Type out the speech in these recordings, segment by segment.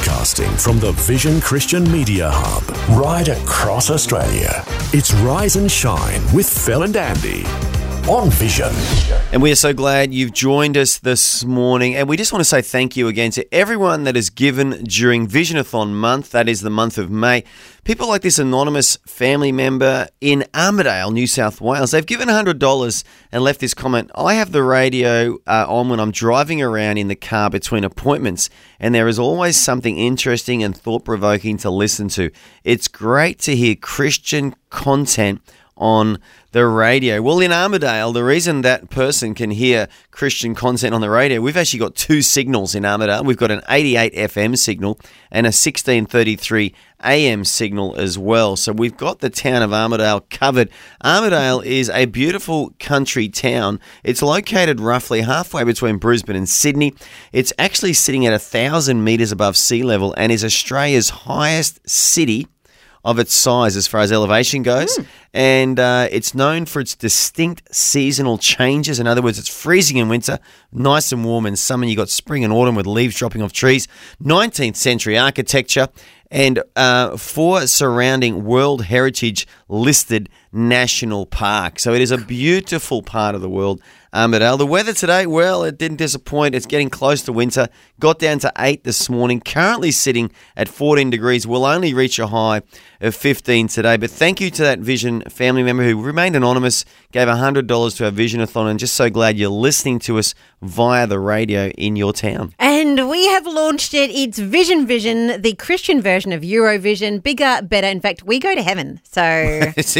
Broadcasting from the Vision Christian Media Hub, right across Australia. It's Rise and Shine with Phil and Andy on Vision. And we are so glad you've joined us this morning. And we just want to say thank you again to everyone that has given during Visionathon month. That is the month of May. People like this anonymous family member in Armidale, New South Wales. They've given $100 and left this comment. I have the radio on when I'm driving around in the car between appointments, and there is always something interesting and thought-provoking to listen to. It's great to hear Christian content on the radio. Well, in Armidale, the reason that person can hear Christian content on the radio, we've actually got two signals in Armidale. We've got an 88 FM signal and a 1633 AM signal as well. So we've got the town of Armidale covered. Armidale is a beautiful country town. It's located roughly halfway between Brisbane and Sydney. It's actually sitting at 1,000 metres above sea level and is Australia's highest city of its size as far as elevation goes. And it's known for its distinct seasonal changes. In other words, it's freezing in winter, nice and warm in summer. You've got spring and autumn with leaves dropping off trees, 19th century architecture, and 4 surrounding World Heritage listed national parks. So it is a beautiful part of the world, Armidale. The weather today, well, it didn't disappoint. It's getting close to winter. Got down to 8 this morning. Currently sitting at 14 degrees. We'll only reach a high of 15 today. But thank you to that Vision family member who remained anonymous, gave $100 to our Visionathon, and just so glad you're listening to us via the radio in your town. And we have launched it. It's Vision, the Christian version of Eurovision. Bigger, better. In fact, we go to heaven. So it's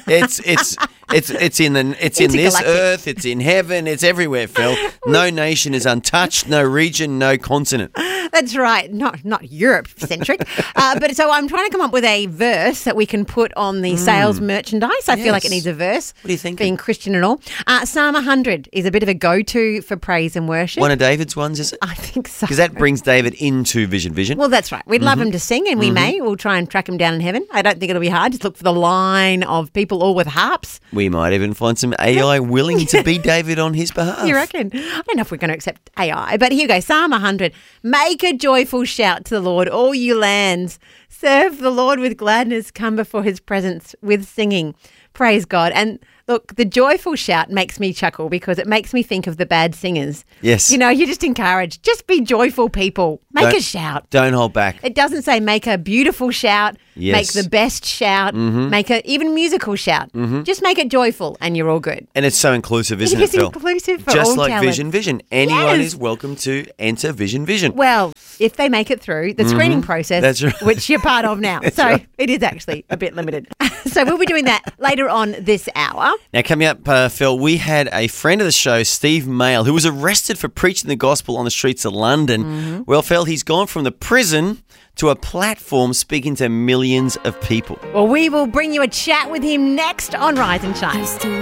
in this earth. It's in heaven. It's everywhere, Phil. No nation is untouched. No region. No continent. That's right. Not Europe-centric. But so I'm trying to come up with a verse that we can put on the sales merchandise. I feel like it needs a verse. What do you think? Being Christian and all. Psalm 100 is a bit of a go-to for praise and worship. One of David's ones, is it? I think so. Because that brings David into Vision. Well, that's right. We'd love him to sing, and we may. We'll try and track him down in heaven. I don't think it'll be hard. Just look for the line of people all with harps. We might even find some AI willing to be David on his behalf. You reckon? I don't know if we're going to accept AI, but here you go. Psalm 100. Make a joyful shout to the Lord, all you lands. Serve the Lord with gladness. Come before his presence with singing. Praise God. And look, the joyful shout makes me chuckle because it makes me think of the bad singers. Yes. You know, you're just encouraged. Just be joyful, people. Make a shout. Don't hold back. It doesn't say make a beautiful shout, make the best shout, make a even musical shout. Just make it joyful and you're all good. And it's so inclusive, isn't it, Phil? It's inclusive for just all like talent. Vision. Anyone is welcome to enter Vision. Well, if they make it through the screening process, That's right. which you're part of now. So it is actually a bit limited. So we'll be doing that later on this hour. Now, coming up, Phil, we had a friend of the show, Steve Mail, who was arrested for preaching the gospel on the streets of London. Well, Phil, he's gone from the prison to a platform speaking to millions of people. Well, we will bring you a chat with him next on Rise and Shine.